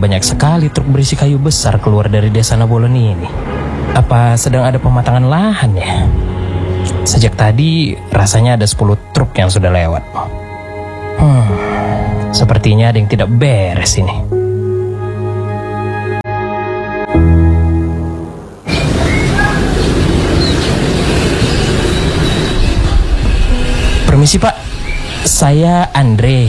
banyak sekali truk berisi kayu besar keluar dari desa Nabolon ini? Apa sedang ada pematangan lahan ya? Sejak tadi rasanya ada 10 truk yang sudah lewat. Sepertinya ada yang tidak beres ini. Permisi Pak, saya Andre.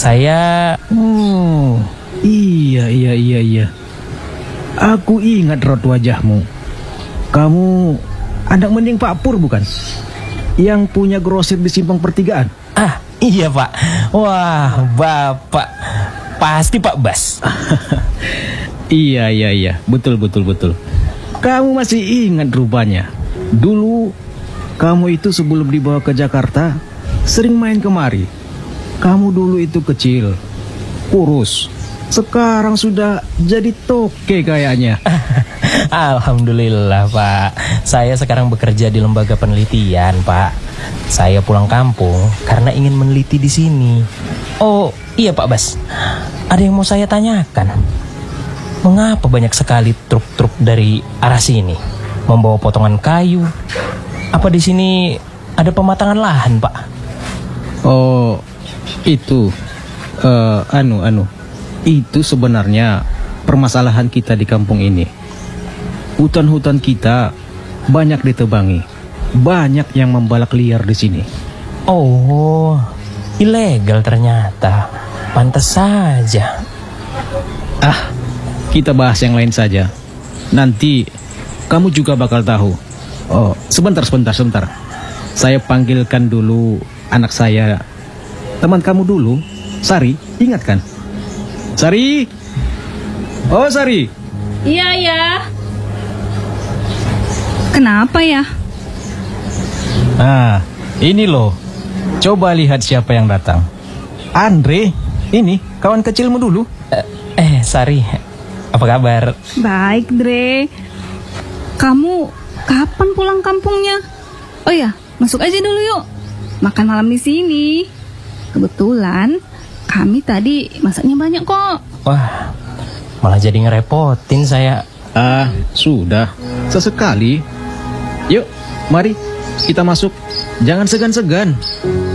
Iya. Aku ingat raut wajahmu. Kamu anak mending Pak Pur bukan? Yang punya grosir di Simpang Pertigaan. Ah, iya Pak. Wah, Bapak pasti Pak Bas. Iya. Betul. Kamu masih ingat rupanya. Dulu kamu itu sebelum dibawa ke Jakarta sering main kemari. Kamu dulu itu kecil, kurus. Sekarang sudah jadi toke kayaknya. Alhamdulillah Pak. Saya sekarang bekerja di lembaga penelitian Pak. Saya pulang kampung karena ingin meneliti di sini. Oh iya Pak Bas, ada yang mau saya tanyakan. Mengapa banyak sekali truk-truk dari arah sini membawa potongan kayu? Apa di sini ada pematangan lahan Pak? Oh, itu itu sebenarnya permasalahan kita di kampung ini. Hutan-hutan kita banyak ditebangi. Banyak yang membalak liar di sini. Oh, ilegal ternyata. Pantas saja. Kita bahas yang lain saja. Nanti kamu juga bakal tahu. Oh, sebentar. Saya panggilkan dulu anak saya. Teman kamu dulu, Sari, ingat kan? Sari? Oh, Sari. Iya, ya. Kenapa ya? Ini loh. Coba lihat siapa yang datang. Andre, ini kawan kecilmu dulu. Sari, apa kabar? Baik, Dre. Kamu kapan pulang kampungnya? Oh ya, masuk aja dulu yuk. Makan malam di sini. Kebetulan kami tadi masaknya banyak kok. Wah, malah jadi ngerepotin saya. Sudah. Sesekali. Yuk, mari kita masuk. Jangan segan-segan.